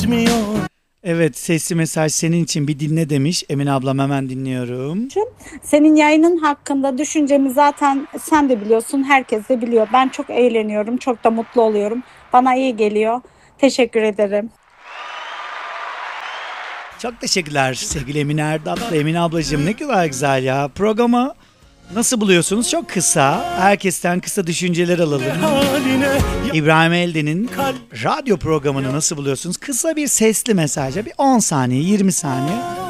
geçmiyor. Evet, sesli mesaj senin için, bir dinle demiş. Emine ablam, hemen dinliyorum. Senin yayının hakkında düşüncemi zaten sen de biliyorsun, herkes de biliyor. Ben çok eğleniyorum, çok da mutlu oluyorum. Bana iyi geliyor. Teşekkür ederim. Çok teşekkürler sevgili Emine Erdal. Emine ablacığım, ne kadar güzel ya. Programı nasıl buluyorsunuz? Çok kısa. Herkesten kısa düşünceler alalım. Haline İbrahim Elden'in radyo programını nasıl buluyorsunuz? Kısa bir sesli mesajla bir 10 saniye, 20 saniye.